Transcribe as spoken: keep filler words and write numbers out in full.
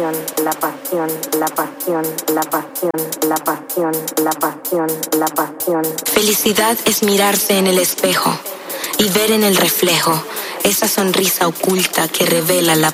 pasión, la pasión, la pasión, la pasión, la pasión, la pasión, la pasión. Felicidad es mirarse en el espejo y ver en el reflejo esa sonrisa oculta que revela la